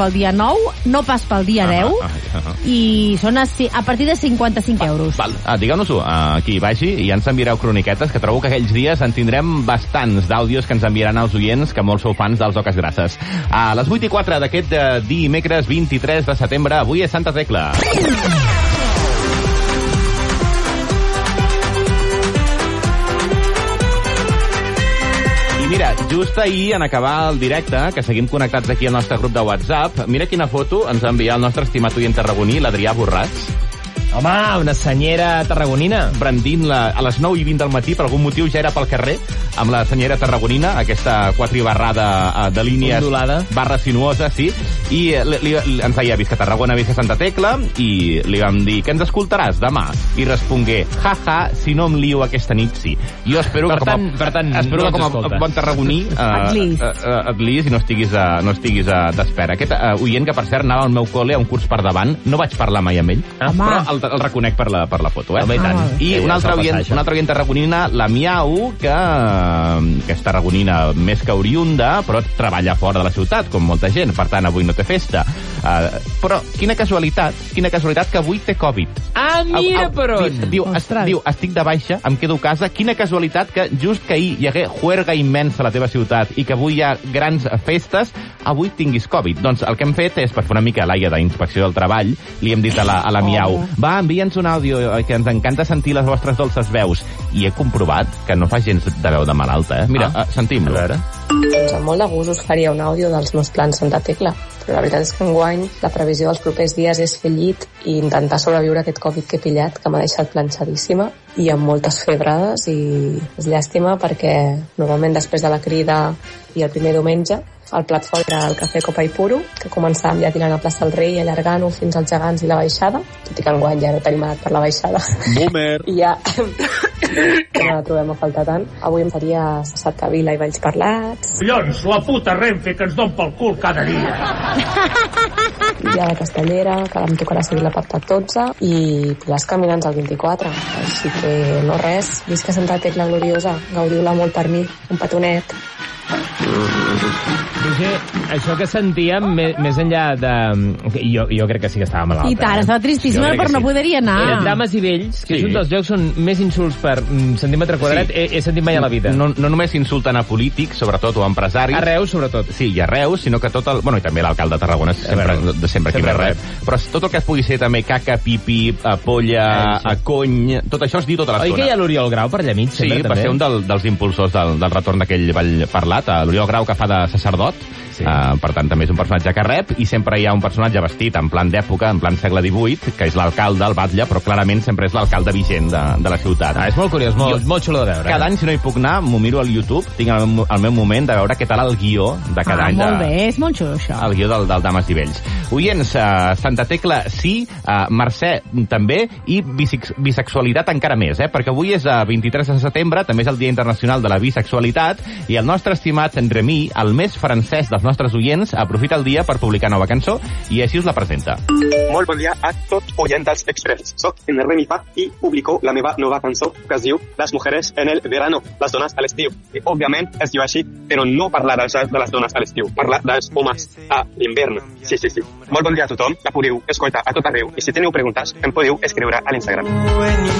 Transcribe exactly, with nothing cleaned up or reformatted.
pel dia nou, no pas pel dia deu, ah, ah, ah. i són a, a partir de cinquanta-cinc euros. Val, ah, digueu-nos-ho, uh, aquí vagi, i ja ens enviareu croniquetes, que trobo que aquells dies en tindrem bastants d'àudios que ens enviaran els oients, que molts sou fans dels Oques Grasses. A les vuit i quatre d'aquest uh, dimecres vint-i-tres de setembre, avui és Santa Tecla. Mira, just ahir, en acabar el directe, que seguim connectats aquí al nostre grup de WhatsApp, mira quina foto ens va enviar el nostre estimat oient tarragoní, l'Adrià Borràs. Home, una senyera tarragonina. Brandint la, a les nou i vint del matí, per algun motiu ja era pel carrer, amb la senyera tarragonina, aquesta quatribarrada de línies... ondulada. Barra sinuosa, sí. I li, li, ens deia, visca Tarragona, visca Santa Tecla, i li vam dir, què ens escoltaràs demà? I respongué, ja, ja, si no em lio aquesta nit, sí. Jo espero per que tant, com a, per tant, espero no que com a bon tarragoní At least. uh, uh, at least, i no estiguis, uh, no estiguis uh, d'espera. Aquest uh, oient, que per cert anava al meu col·le a un curs per davant, no vaig parlar mai amb ell, Ah, però el, el reconec per la, per la foto, eh? Home, i tant. Ah, I Ja un altre, es va oient, passar, un altre oient tarragonina, la Miau, que, que és tarragonina més que oriunda, però treballa fora de la ciutat, com molta gent, per tant, avui no té festa. Uh, però quina casualitat, quina casualitat que avui té Covid. Ah, mira Au, au, per on! Diu, es, diu, estic de baixa, em quedo a casa. Quina casualitat que just que ahir hi hagué juerga immensa a la teva ciutat i que avui hi ha grans festes, avui tinguis Covid. Doncs el que hem fet és, per fer una mica l'aia d'inspecció del treball, li hem dit a la, a la Miau, va, envia'ns un àudio, que ens encanta sentir les vostres dolces veus. I he comprovat que no fa gens de veu de malalta, eh? Mira, ah, sentim-lo. A veure. Doncs amb molt de gust us faria un àudio dels meus plans Santa Tecla, però la veritat és que enguany la previsió dels propers dies és fer llit i intentar sobreviure aquest Covid que he pillat, que m'ha deixat planxadíssima i amb moltes febrades, i és llàstima perquè normalment després de la crida i el primer diumenge el plat fort era el cafè Copa i Puro, que començàvem ja tirant a plaça del Rei, allargant-ho fins als gegants i la baixada, tot i que enguany ja no tenim edat per la baixada. Boomer! I ja no la trobem a faltar tant. Avui em faria Sassat Cavila i Valls Parlats. Collons, la puta Renfe que ens don pel cul cada dia. I ja la Castellera, que em tocarà seguir la Parta dotze, i les caminants al vint-i-quatre. Així que no res, visca Santa Tecla gloriosa, gaudiu-la molt per mi, un petonet. Roger, això que sentíem, més, més enllà de... Jo, jo crec que sí que estava malalta. I tant, eh? estava tristíssima, Jo crec però que no sí. podria anar. Eren Dames i Vells, que Sí. és un dels llocs on més insults per mm, centímetre quadrat Sí. he, he sentit mai a la vida. No, no només insulten a polítics, sobretot, o a empresaris. A Reus, sobretot. Sí, i a Reus, sinó que tot el... Bueno, i també l'alcalde de Tarragona, sempre, veure, de sempre aquí sempre més rep. Però tot el que es pugui ser també caca, pipi, a polla, Eh, sí. a cony... Tot això es diu tota Oi l'estona. que hi ha l'Oriol Grau per allà mig, Sí, sempre, va també? ser un del, dels impulsors del, del retorn d'aquell ball parlat, a l'Oriol Grau, que fa de sacerdot. Sí. Uh, per tant, també és un personatge que rep, i sempre hi ha un personatge vestit en plan d'època, en plan segle divuit, que és l'alcalde, el batlle, però clarament sempre és l'alcalde vigent de, de la ciutat. Ah, és molt curiós, molt, Jo- molt xulo de veure. Cada any, si no hi puc anar, m'ho miro al YouTube, tinc el, meu- el meu moment de veure què tal el guió de cada Ah, any. molt de, bé, és molt xulo, això. el guió del, del Dames i Vells. Oients, uh, Santa Tecla sí, uh, Mercè també, i bisex bisexualitat encara més, eh? Perquè avui és uh, vint-i-tres de setembre, també és el Dia Internacional de la Bisexualitat, i el nostre estimat en Remi, el més francès dels nostres oients, aprofita el dia per publicar nova cançó, i així us la presenta. Molt bon dia a tots oients dels Express. Soc en Remi Fa i publico la meva nova cançó que es diu Les mujeres en el verano, les dones a l'estiu. I, òbviament, es diu així, però no parla dels, de les dones a l'estiu, parla dels homes a l'hivern. Sí, sí, sí. Molt bon dia a tothom, la podeu escoltar a tot arreu, i si teniu preguntes, em podeu escriure a l'Instagram.